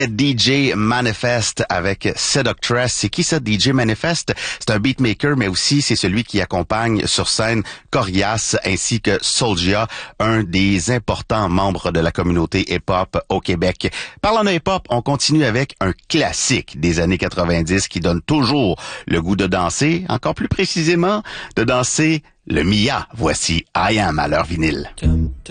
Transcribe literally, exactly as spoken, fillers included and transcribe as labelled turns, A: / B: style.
A: D J Manifest avec Seductress. C'est qui ça, D J Manifest? C'est un beatmaker, mais aussi c'est celui qui accompagne sur scène Corias ainsi que Soulja, un des importants membres de la communauté hip-hop au Québec. Parlant de hip-hop, on continue avec un classique des années quatre-vingt-dix qui donne toujours le goût de danser, encore plus précisément, de danser le Mia. Voici I Am à leur vinyle.